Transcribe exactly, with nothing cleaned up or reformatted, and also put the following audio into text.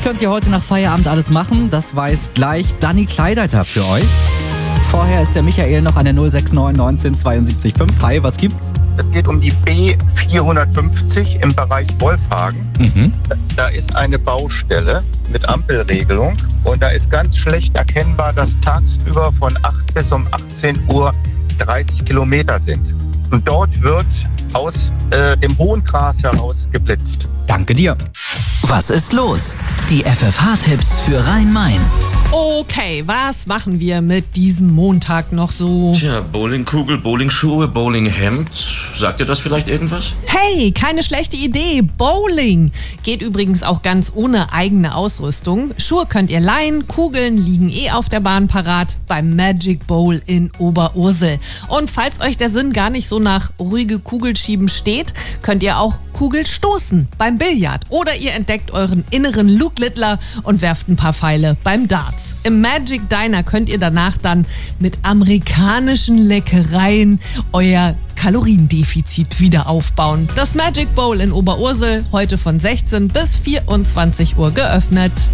könnt ihr heute nach Feierabend alles machen? Das weiß gleich Dani Kleideiter für euch. Vorher ist der Michael noch an der null sechs neun neunzehn zweiundsiebzig fünf. Hi, was gibt's? Es geht um die B vierhundertfünfzig im Bereich Wolfhagen. Mhm. Da ist eine Baustelle mit Ampelregelung und da ist ganz schlecht erkennbar, dass tagsüber von acht bis um achtzehn Uhr dreißig Kilometer sind. Und dort wird aus äh, dem hohen Gras heraus geblitzt. Danke dir. Was ist los? Die F F H-Tipps für Rhein-Main. Okay, was machen wir mit diesem Montag noch so? Tja, Bowlingkugel, Bowlingschuhe, Bowlinghemd. Sagt dir das vielleicht irgendwas? Hey, keine schlechte Idee. Bowling geht übrigens auch ganz ohne eigene Ausrüstung. Schuhe könnt ihr leihen, Kugeln liegen eh auf der Bahn parat beim Magic Bowl in Oberursel. Und falls euch der Sinn gar nicht so nach ruhige Kugelschieben steht, könnt ihr auch Kugel stoßen beim Billard. Oder ihr entdeckt euren inneren Luke Littler und werft ein paar Pfeile beim Darts. Im Magic Diner könnt ihr danach dann mit amerikanischen Leckereien euer Kaloriendefizit wieder aufbauen. Das Magic Bowl in Oberursel heute von sechzehn bis vierundzwanzig Uhr geöffnet.